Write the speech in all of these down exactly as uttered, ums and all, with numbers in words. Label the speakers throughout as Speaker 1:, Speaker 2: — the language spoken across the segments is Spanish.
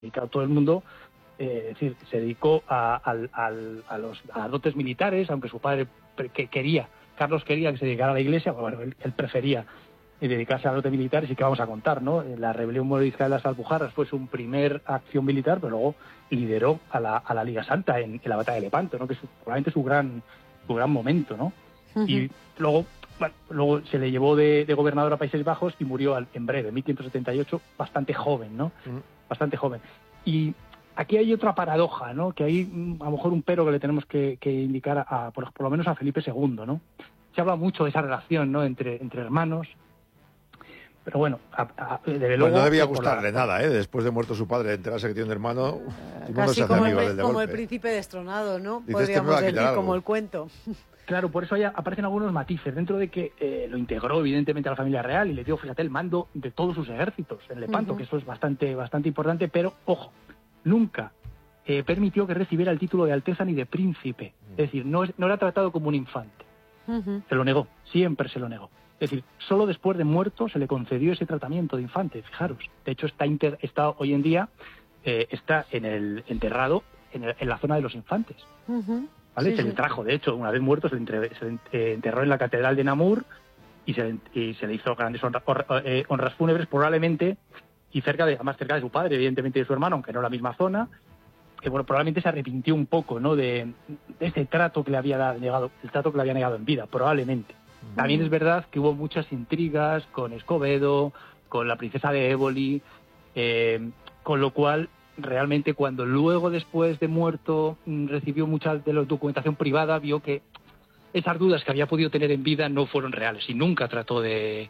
Speaker 1: dedicado todo el mundo, eh, es decir, se dedicó a, a, a, a los a dotes militares, aunque su padre que quería, Carlos quería que se dedicara a la iglesia, bueno, él, él prefería dedicarse a dotes militares, y que vamos a contar, ¿no? La rebelión morisca de las Alpujarras fue su primer acción militar, pero luego lideró a la, a la Liga Santa en, en la batalla de Lepanto, ¿no? Que es probablemente su gran, su gran momento, ¿no? Uh-huh. Y luego, bueno, luego se le llevó de, de gobernador a Países Bajos y murió al, en breve, en mil quinientos setenta y ocho, bastante joven, ¿no? Uh-huh. Bastante joven. Y aquí hay otra paradoja, ¿no? Que hay a lo mejor un pero que le tenemos que, que indicar a, a por, por lo menos a Felipe segundo, ¿no? Se habla mucho de esa relación, ¿no? Entre, entre hermanos. Pero bueno, a, a, desde luego...
Speaker 2: Pues no debía gustarle la... nada, ¿eh? Después de muerto su padre, enterarse que tiene un hermano...
Speaker 3: Uh, casi como, el, como el príncipe destronado, ¿no?
Speaker 2: Dices,
Speaker 3: podríamos
Speaker 2: decir,
Speaker 3: algo. Como el cuento.
Speaker 1: Claro, por eso hay, aparecen algunos matices, dentro de que eh, lo integró evidentemente a la familia real y le dio, fíjate, el mando de todos sus ejércitos en Lepanto, uh-huh. que eso es bastante, bastante importante, pero, ojo, nunca eh, permitió que recibiera el título de alteza ni de príncipe. Uh-huh. Es decir, no, es, no era tratado como un infante. Uh-huh. Se lo negó, siempre se lo negó. Es decir, solo después de muerto se le concedió ese tratamiento de infante, fijaros. De hecho, está, inter, está hoy en día eh, está en el enterrado en, el, en la zona de los infantes. Uh-huh. ¿Vale? Sí, se sí. le trajo, de hecho, una vez muerto, se le, entre, se le enterró en la catedral de Namur y se, y se le hizo grandes honra, eh, honras fúnebres, probablemente, y cerca de, más cerca de su padre, evidentemente de su hermano, aunque no en la misma zona, que bueno, probablemente se arrepintió un poco, ¿no? De, de ese trato que le había negado, el trato que le había negado en vida, probablemente. Uh-huh. También es verdad que hubo muchas intrigas con Escobedo, con la princesa de Éboli, eh, con lo cual realmente cuando luego después de muerto recibió mucha de la documentación privada, vio que esas dudas que había podido tener en vida no fueron reales y nunca trató de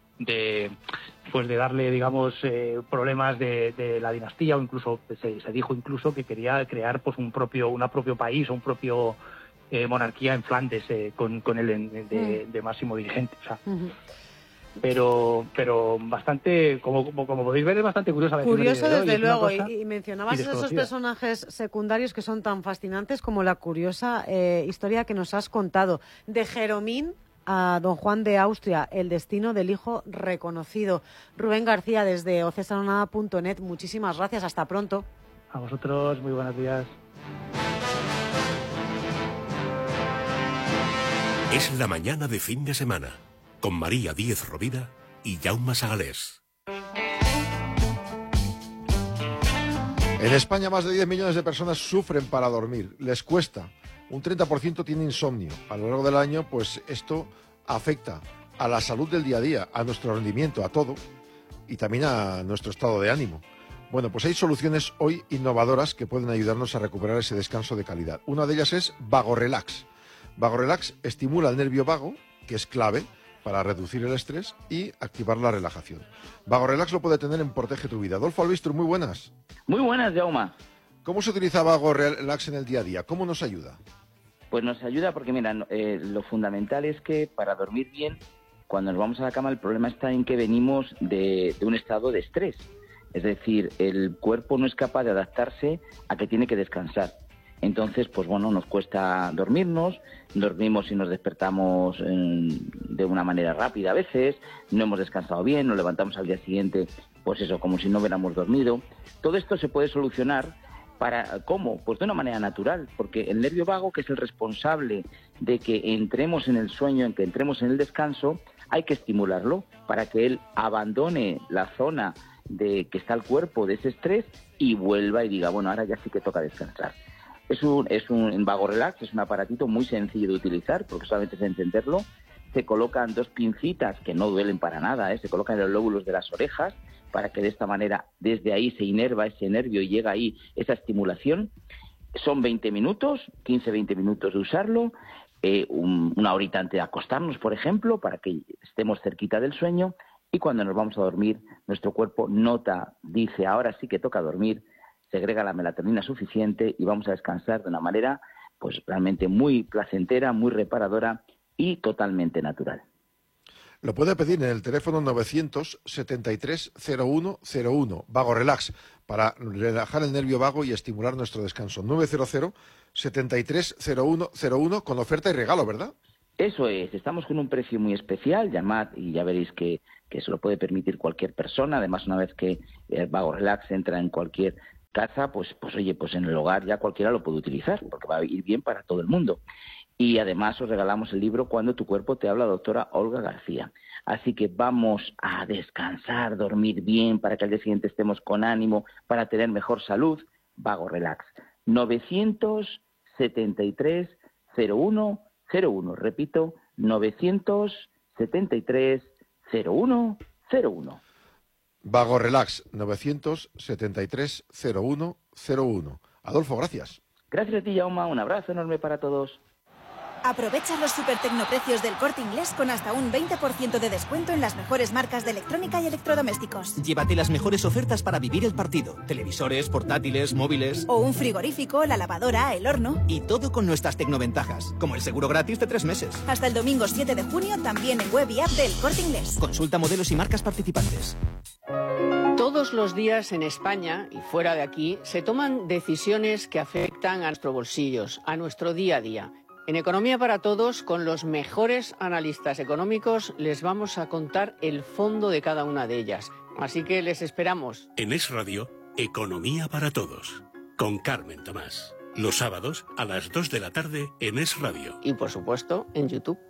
Speaker 1: de pues de darle, digamos, eh, problemas de, de la dinastía, o incluso se, se dijo incluso que quería crear pues un propio una propio país o un propio eh, monarquía en Flandes eh, con, con él de, de máximo dirigente, o sea. Uh-huh. Pero pero bastante, como, como, como podéis ver, es bastante curiosa.
Speaker 3: Curioso, desde de luego, y, y mencionabas esos personajes secundarios que son tan fascinantes como la curiosa eh, historia que nos has contado. De Jeromín a don Juan de Austria, el destino del hijo reconocido. Rubén García, desde ocesarnada punto net, muchísimas gracias, hasta pronto.
Speaker 1: A vosotros, muy buenos días.
Speaker 4: Es la mañana de fin de semana, con María Díez Rovira y Jaume Sagalés.
Speaker 2: En España más de diez millones de personas sufren para dormir, les cuesta. Un treinta por ciento tiene insomnio. A lo largo del año, pues esto afecta a la salud del día a día, a nuestro rendimiento, a todo, y también a nuestro estado de ánimo. Bueno, pues hay soluciones hoy innovadoras que pueden ayudarnos a recuperar ese descanso de calidad. Una de ellas es VagoRelax. VagoRelax estimula el nervio vago, que es clave para reducir el estrés y activar la relajación. VagoRelax lo puede tener en Protege tu Vida. Adolfo Albistro, muy buenas.
Speaker 5: Muy buenas, Jaume.
Speaker 2: ¿Cómo se utiliza VagoRelax en el día a día? ¿Cómo nos ayuda?
Speaker 5: Pues nos ayuda porque, mira, eh, lo fundamental es que para dormir bien, cuando nos vamos a la cama, el problema está en que venimos de, de un estado de estrés. Es decir, el cuerpo no es capaz de adaptarse a que tiene que descansar. Entonces, pues bueno, nos cuesta dormirnos, dormimos y nos despertamos eh, de una manera rápida a veces, no hemos descansado bien, nos levantamos al día siguiente, pues eso, como si no hubiéramos dormido. Todo esto se puede solucionar. Para, ¿Cómo? Pues de una manera natural, porque el nervio vago, que es el responsable de que entremos en el sueño, en que entremos en el descanso, hay que estimularlo para que él abandone la zona de que está el cuerpo de ese estrés y vuelva y diga, bueno, ahora ya sí que toca descansar. Es un, es un VagoRelax, es un aparatito muy sencillo de utilizar, porque solamente es encenderlo. Se colocan dos pincitas que no duelen para nada, ¿eh? Se colocan en los lóbulos de las orejas, para que de esta manera, desde ahí se inerva ese nervio y llega ahí esa estimulación. Son veinte minutos, quince a veinte minutos de usarlo, eh, un, una horita antes de acostarnos, por ejemplo, para que estemos cerquita del sueño, y cuando nos vamos a dormir, nuestro cuerpo nota, dice, ahora sí que toca dormir, segrega la melatonina suficiente y vamos a descansar de una manera pues realmente muy placentera, muy reparadora y totalmente natural.
Speaker 2: Lo puede pedir en el teléfono novecientos setenta y tres cero uno cero uno, VagoRelax, para relajar el nervio vago y estimular nuestro descanso. novecientos setenta y tres cero uno cero uno, con oferta y regalo, ¿verdad?
Speaker 5: Eso es, estamos con un precio muy especial, llamad y ya veréis que, que se lo puede permitir cualquier persona. Además, una vez que el VagoRelax entra en cualquier casa, pues, pues oye, pues en el hogar ya cualquiera lo puede utilizar, porque va a ir bien para todo el mundo. Y además os regalamos el libro Cuando tu cuerpo te habla, doctora Olga García. Así que vamos a descansar, dormir bien, para que al día siguiente estemos con ánimo, para tener mejor salud. Vago Relax. novecientos setenta y tres cero uno cero uno. Repito, novecientos setenta y tres cero uno cero uno.
Speaker 2: Vago Relax, novecientos setenta y tres cero uno cero uno. Adolfo, gracias.
Speaker 5: Gracias a ti, Jaume. Un abrazo enorme para todos.
Speaker 6: Aprovecha los super tecnoprecios del Corte Inglés con hasta un veinte por ciento de descuento en las mejores marcas de electrónica y electrodomésticos.
Speaker 7: Llévate las mejores ofertas para vivir el partido. Televisores, portátiles, móviles...
Speaker 6: O un frigorífico, la lavadora, el horno...
Speaker 7: Y todo con nuestras tecnoventajas, como el seguro gratis de tres meses.
Speaker 6: Hasta el domingo siete de junio, también en web y app del Corte Inglés.
Speaker 7: Consulta modelos y marcas participantes.
Speaker 8: Todos los días en España y fuera de aquí se toman decisiones que afectan a nuestros bolsillos, a nuestro día a día. En Economía para Todos, con los mejores analistas económicos, les vamos a contar el fondo de cada una de ellas. Así que les esperamos.
Speaker 4: En Es Radio, Economía para Todos, con Carmen Tomás. Los sábados a las dos de la tarde en Es Radio.
Speaker 8: Y por supuesto, en YouTube.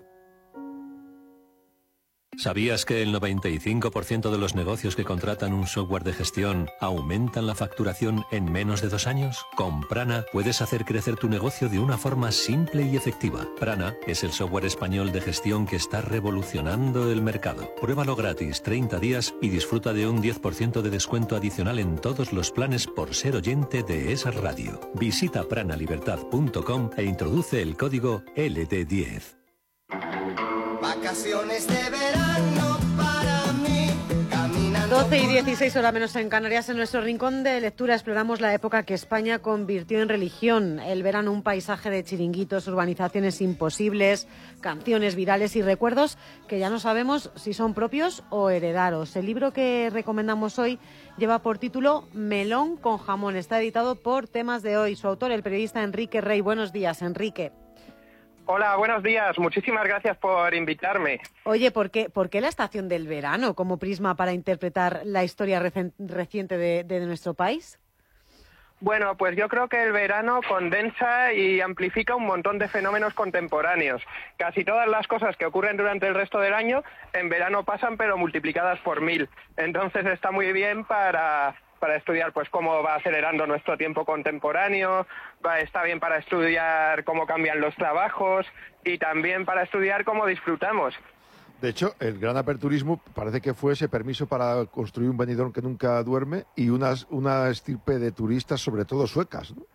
Speaker 9: ¿Sabías que el noventa y cinco por ciento de los negocios que contratan un software de gestión aumentan la facturación en menos de dos años? Con Prana puedes hacer crecer tu negocio de una forma simple y efectiva. Prana es el software español de gestión que está revolucionando el mercado. Pruébalo gratis treinta días y disfruta de un diez por ciento de descuento adicional en todos los planes por ser oyente de esa radio. Visita pranalibertad punto com e introduce el código L D diez.
Speaker 10: Vacaciones de verano para mí, caminando...
Speaker 3: doce y dieciséis horas menos en Canarias. En nuestro rincón de lectura exploramos la época que España convirtió en religión. El verano, un paisaje de chiringuitos, urbanizaciones imposibles, canciones virales y recuerdos que ya no sabemos si son propios o heredados. El libro que recomendamos hoy lleva por título Melón con jamón. Está editado por Temas de Hoy. Su autor, el periodista Enrique Rey. Buenos días, Enrique.
Speaker 11: Hola, buenos días. Muchísimas gracias por invitarme.
Speaker 3: Oye, ¿por qué, ¿por qué la estación del verano como prisma para interpretar la historia recen- reciente de, de nuestro país?
Speaker 11: Bueno, pues yo creo que el verano condensa y amplifica un montón de fenómenos contemporáneos. Casi todas las cosas que ocurren durante el resto del año en verano pasan, pero multiplicadas por mil. Entonces está muy bien para... para estudiar pues cómo va acelerando nuestro tiempo contemporáneo, va, está bien para estudiar cómo cambian los trabajos y también para estudiar cómo disfrutamos.
Speaker 2: De hecho, el gran aperturismo parece que fue ese permiso para construir un Benidorm que nunca duerme y unas, una estirpe de turistas, sobre todo suecas, ¿no?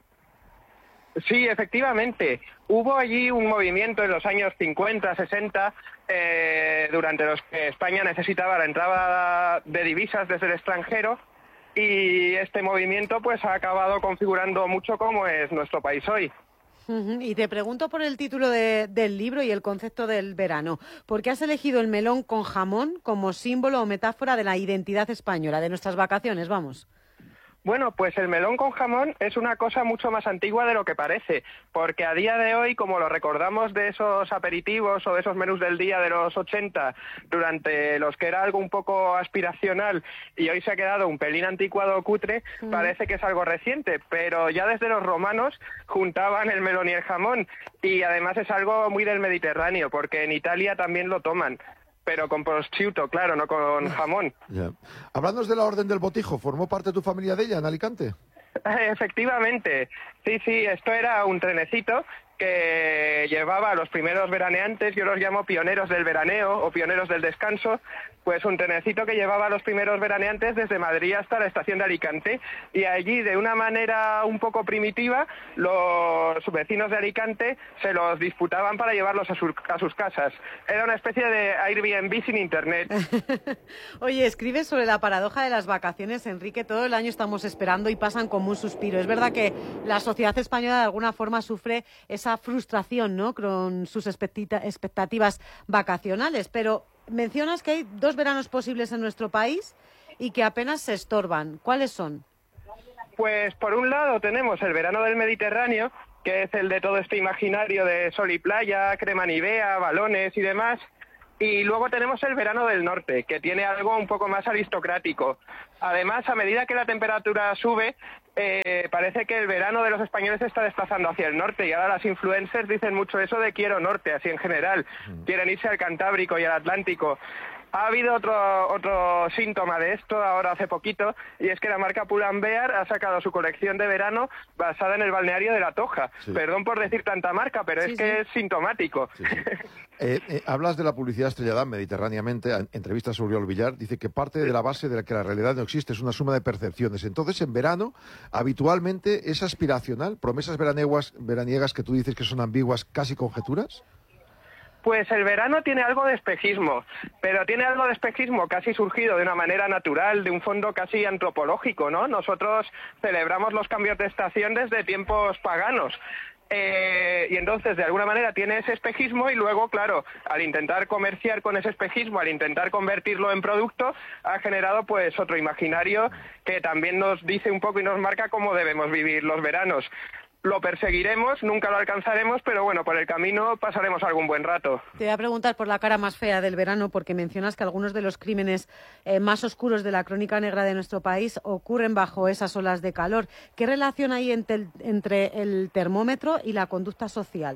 Speaker 11: Sí, efectivamente. Hubo allí un movimiento en los años cincuenta, sesenta, eh, durante los que España necesitaba la entrada de divisas desde el extranjero. Y este movimiento pues ha acabado configurando mucho cómo es nuestro país hoy.
Speaker 3: Uh-huh. Y te pregunto por el título de, del libro y el concepto del verano. ¿Por qué has elegido el melón con jamón como símbolo o metáfora de la identidad española, de nuestras vacaciones, vamos?
Speaker 11: Bueno, pues el melón con jamón es una cosa mucho más antigua de lo que parece, porque a día de hoy, como lo recordamos de esos aperitivos o de esos menús del día de los ochenta, durante los que era algo un poco aspiracional y hoy se ha quedado un pelín anticuado o cutre, mm. parece que es algo reciente, pero ya desde los romanos juntaban el melón y el jamón, y además es algo muy del Mediterráneo, porque en Italia también lo toman. Pero con prosciutto, claro, no con jamón.
Speaker 2: Yeah. Háblanos de la Orden del Botijo. ¿Formó parte de tu familia de ella en Alicante?
Speaker 11: Efectivamente. Sí, sí, esto era un trenecito que llevaba a los primeros veraneantes, yo los llamo pioneros del veraneo o pioneros del descanso, pues un trenecito que llevaba a los primeros veraneantes desde Madrid hasta la estación de Alicante, y allí de una manera un poco primitiva los vecinos de Alicante se los disputaban para llevarlos a, su, a sus casas. Era una especie de Airbnb sin internet.
Speaker 3: Oye, escribes sobre la paradoja de las vacaciones, Enrique. Todo el año estamos esperando y pasan como un suspiro. Es verdad que la sociedad española de alguna forma sufre esa frustración, ¿no?, con sus expectativas vacacionales, pero mencionas que hay dos veranos posibles en nuestro país y que apenas se estorban. ¿Cuáles son?
Speaker 11: Pues por un lado tenemos el verano del Mediterráneo, que es el de todo este imaginario de sol y playa, crema Nivea, balones y demás, Y luego tenemos el verano del norte, que tiene algo un poco más aristocrático. Además, a medida que la temperatura sube, eh, parece que el verano de los españoles se está desplazando hacia el norte, y ahora las influencers dicen mucho eso de quiero norte, así en general. Quieren irse al Cantábrico y al Atlántico. Ha habido otro otro síntoma de esto ahora hace poquito, y es que la marca Pull&Bear ha sacado su colección de verano basada en el balneario de La Toja. Sí. Perdón por decir tanta marca, pero sí, es que sí. es sintomático.
Speaker 2: Sí, sí. Eh, eh, hablas de la publicidad estrellada mediterráneamente, en entrevistas sobre Oriol Villar, dice que parte de la base de la que la realidad no existe es una suma de percepciones. Entonces, en verano, habitualmente es aspiracional, promesas veraniegas, veraniegas que tú dices que son ambiguas, casi conjeturas.
Speaker 11: Pues el verano tiene algo de espejismo, pero tiene algo de espejismo casi surgido de una manera natural, de un fondo casi antropológico, ¿no? Nosotros celebramos los cambios de estación desde tiempos paganos. Eh, y entonces, de alguna manera, tiene ese espejismo y luego, claro, al intentar comerciar con ese espejismo, al intentar convertirlo en producto, ha generado pues otro imaginario que también nos dice un poco y nos marca cómo debemos vivir los veranos. Lo perseguiremos, nunca lo alcanzaremos, pero bueno, por el camino pasaremos algún buen rato.
Speaker 3: Te voy a preguntar por la cara más fea del verano, porque mencionas que algunos de los crímenes eh, más oscuros de la crónica negra de nuestro país ocurren bajo esas olas de calor. ¿Qué relación hay entre el, entre el termómetro y la conducta social?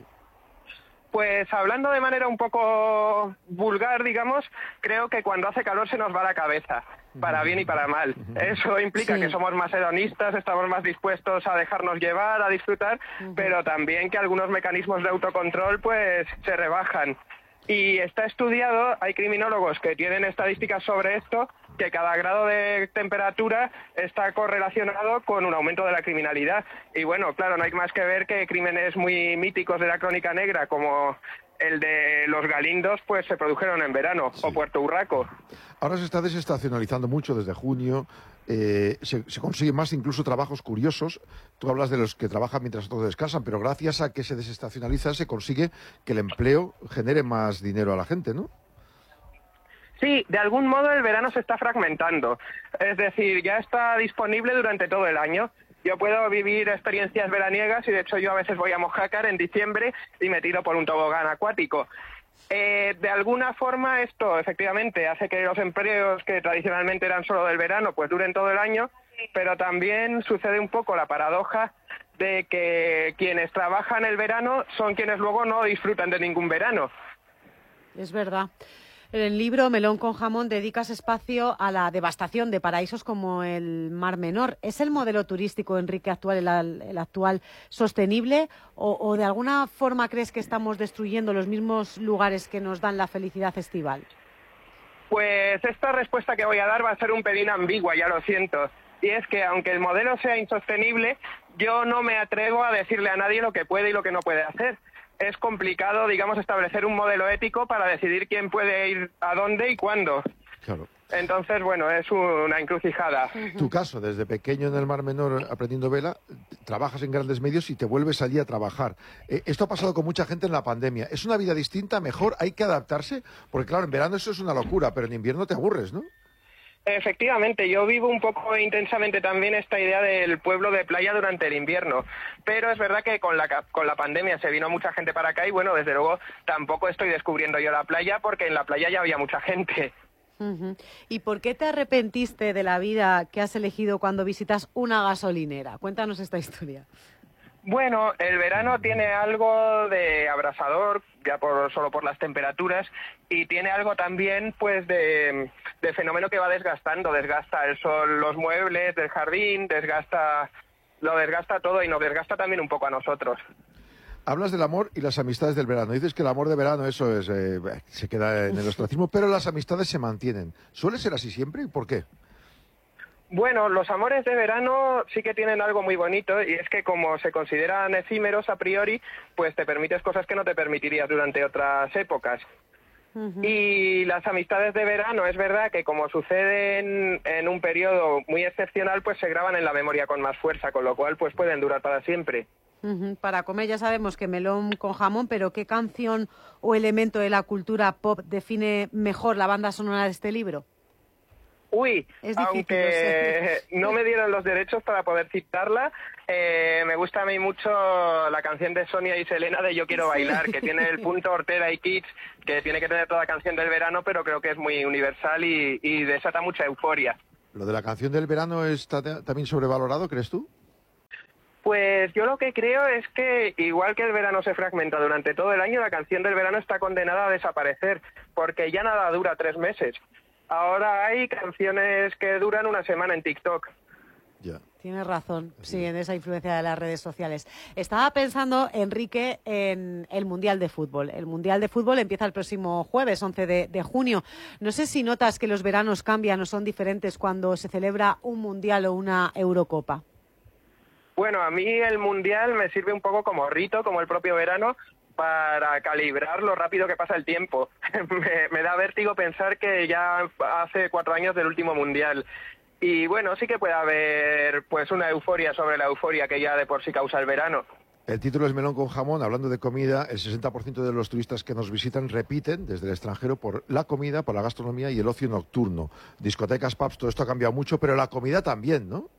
Speaker 11: Pues hablando de manera un poco vulgar, digamos, creo que cuando hace calor se nos va la cabeza, para bien y para mal. Eso implica sí. que somos más hedonistas, estamos más dispuestos a dejarnos llevar, a disfrutar, uh-huh. pero también que algunos mecanismos de autocontrol pues se rebajan. Y está estudiado, hay criminólogos que tienen estadísticas sobre esto, que cada grado de temperatura está correlacionado con un aumento de la criminalidad. Y bueno, claro, no hay más que ver que crímenes muy míticos de la crónica negra, como el de los Galindos, pues se produjeron en verano, sí. o Puerto Urraco.
Speaker 2: Ahora se está desestacionalizando mucho desde junio, eh, se, se consiguen más incluso trabajos curiosos. Tú hablas de los que trabajan mientras otros descansan, pero gracias a que se desestacionaliza se consigue que el empleo genere más dinero a la gente, ¿no?
Speaker 11: Sí, de algún modo el verano se está fragmentando. Es decir, ya está disponible durante todo el año. Yo puedo vivir experiencias veraniegas y de hecho yo a veces voy a Mojácar en diciembre y me tiro por un tobogán acuático. Eh, de alguna forma esto efectivamente hace que los empleos que tradicionalmente eran solo del verano pues duren todo el año, pero también sucede un poco la paradoja de que quienes trabajan el verano son quienes luego no disfrutan de ningún verano.
Speaker 3: Es verdad. En el libro Melón con jamón dedicas espacio a la devastación de paraísos como el Mar Menor. ¿Es el modelo turístico, Enrique, actual el, el actual sostenible o, o de alguna forma crees que estamos destruyendo los mismos lugares que nos dan la felicidad estival?
Speaker 11: Pues esta respuesta que voy a dar va a ser un pelín ambigua, ya lo siento. Y es que aunque el modelo sea insostenible, yo no me atrevo a decirle a nadie lo que puede y lo que no puede hacer. Es complicado, digamos, establecer un modelo ético para decidir quién puede ir a dónde y cuándo.
Speaker 2: Claro.
Speaker 11: Entonces, bueno, es una encrucijada.
Speaker 2: Tu caso, desde pequeño en el Mar Menor aprendiendo vela, trabajas en grandes medios y te vuelves allí a trabajar. Eh, esto ha pasado con mucha gente en la pandemia. ¿Es una vida distinta, mejor? ¿Hay que adaptarse? Porque claro, en verano eso es una locura, pero en invierno te aburres, ¿no?
Speaker 11: Efectivamente, yo vivo un poco intensamente también esta idea del pueblo de playa durante el invierno, pero es verdad que con la, con la pandemia se vino mucha gente para acá y bueno, desde luego tampoco estoy descubriendo yo la playa porque en la playa ya había mucha gente.
Speaker 3: Uh-huh. ¿Y por qué te arrepentiste de la vida que has elegido cuando visitas una gasolinera? Cuéntanos esta historia.
Speaker 11: Bueno, el verano tiene algo de abrasador, ya por, solo por las temperaturas, y tiene algo también pues de, de fenómeno que va desgastando, desgasta el sol los muebles del jardín, desgasta, lo desgasta todo y nos desgasta también un poco a nosotros.
Speaker 2: Hablas del amor y las amistades del verano. Dices que el amor de verano, eso es, eh, se queda en el ostracismo, pero las amistades se mantienen. ¿Suele ser así siempre y por qué?
Speaker 11: Bueno, los amores de verano sí que tienen algo muy bonito y es que como se consideran efímeros a priori, pues te permites cosas que no te permitirías durante otras épocas. Uh-huh. Y las amistades de verano, es verdad que como suceden en un periodo muy excepcional, pues se graban en la memoria con más fuerza, con lo cual pues pueden durar para siempre.
Speaker 3: Uh-huh. Para comer ya sabemos que melón con jamón, pero ¿qué canción o elemento de la cultura pop define mejor la banda sonora de este libro?
Speaker 11: Uy,
Speaker 3: Es difícil,
Speaker 11: aunque
Speaker 3: lo sé.
Speaker 11: no me dieron los derechos para poder citarla, eh, me gusta a mí mucho la canción de Sonia y Selena de Yo Quiero Bailar, que tiene el punto Ortega y Kids, que tiene que tener toda canción del verano, pero creo que es muy universal y, y desata mucha euforia.
Speaker 2: ¿Lo de la canción del verano está también sobrevalorado, crees tú?
Speaker 11: Pues yo lo que creo es que, igual que el verano se fragmenta durante todo el año, la canción del verano está condenada a desaparecer, porque ya nada dura tres meses. Ahora hay canciones que duran una semana en TikTok.
Speaker 2: Ya.
Speaker 3: Tienes razón, sí, en esa influencia de las redes sociales. Estaba pensando, Enrique, en el Mundial de Fútbol. El Mundial de Fútbol empieza el próximo jueves, once de junio. No sé si notas que los veranos cambian o son diferentes cuando se celebra un Mundial o una Eurocopa.
Speaker 11: Bueno, a mí el Mundial me sirve un poco como rito, como el propio verano, para calibrar lo rápido que pasa el tiempo. me, me da vértigo pensar que ya hace cuatro años del último Mundial. Y bueno, sí que puede haber pues una euforia sobre la euforia que ya de por sí causa el verano.
Speaker 2: El título es Melón con jamón. Hablando de comida, el sesenta por ciento de los turistas que nos visitan repiten desde el extranjero por la comida, por la gastronomía y el ocio nocturno. Discotecas, pubs, todo esto ha cambiado mucho, pero la comida también, ¿no?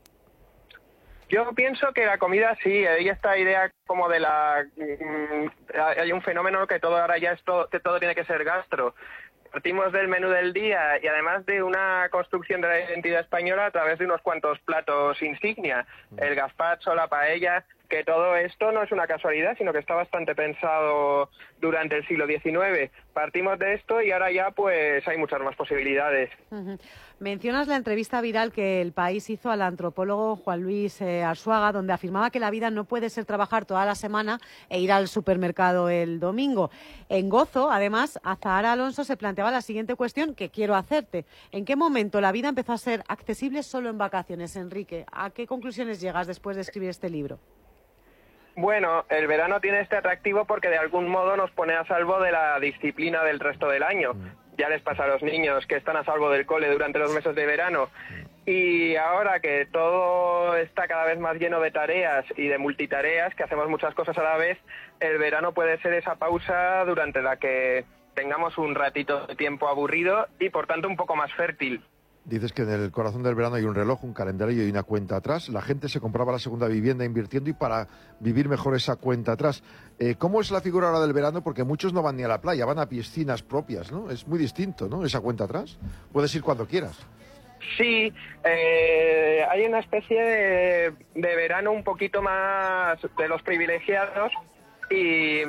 Speaker 11: Yo pienso que la comida sí, hay esta idea como de la... Hay un fenómeno que todo ahora ya es todo, que todo tiene que ser gastro. Partimos del menú del día y además de una construcción de la identidad española a través de unos cuantos platos insignia, el gazpacho, la paella, que todo esto no es una casualidad, sino que está bastante pensado durante el siglo diecinueve. Partimos de esto y ahora ya pues hay muchas más posibilidades.
Speaker 3: Uh-huh. Mencionas la entrevista viral que El País hizo al antropólogo Juan Luis eh, Arzuaga, donde afirmaba que la vida no puede ser trabajar toda la semana e ir al supermercado el domingo. En Gozo, además, Azahara Alonso se planteaba la siguiente cuestión que quiero hacerte. ¿En qué momento la vida empezó a ser accesible solo en vacaciones, Enrique? ¿A qué conclusiones llegas después de escribir este libro?
Speaker 11: Bueno, el verano tiene este atractivo porque de algún modo nos pone a salvo de la disciplina del resto del año. Ya les pasa a los niños que están a salvo del cole durante los meses de verano. Y ahora que todo está cada vez más lleno de tareas y de multitareas, que hacemos muchas cosas a la vez, el verano puede ser esa pausa durante la que tengamos un ratito de tiempo aburrido y por tanto un poco más fértil.
Speaker 2: Dices que en el corazón del verano hay un reloj, un calendario y una cuenta atrás. La gente se compraba la segunda vivienda invirtiendo y para vivir mejor esa cuenta atrás. Eh, ¿Cómo es la figura ahora del verano? Porque muchos no van ni a la playa, van a piscinas propias, ¿no? Es muy distinto, ¿no? Esa cuenta atrás. Puedes ir cuando quieras.
Speaker 11: Sí, eh, hay una especie de, de verano un poquito más de los privilegiados y...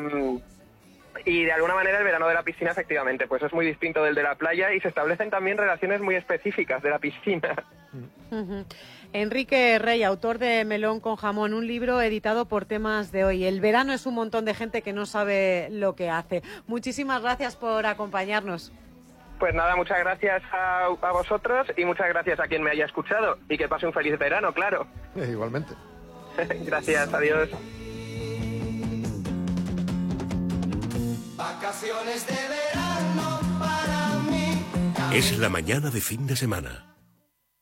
Speaker 11: Y de alguna manera el verano de la piscina efectivamente pues es muy distinto del de la playa y se establecen también relaciones muy específicas de la piscina.
Speaker 3: Uh-huh. Enrique Rey, autor de Melón con jamón, un libro editado por Temas de Hoy. El verano es un montón de gente que no sabe lo que hace. Muchísimas gracias por acompañarnos.
Speaker 11: Pues nada, muchas gracias a, a vosotros y muchas gracias a quien me haya escuchado y que pase un feliz verano, claro.
Speaker 2: Eh, igualmente.
Speaker 11: Gracias, adiós.
Speaker 10: Vacaciones de verano para mí.
Speaker 4: Es la mañana de fin de semana.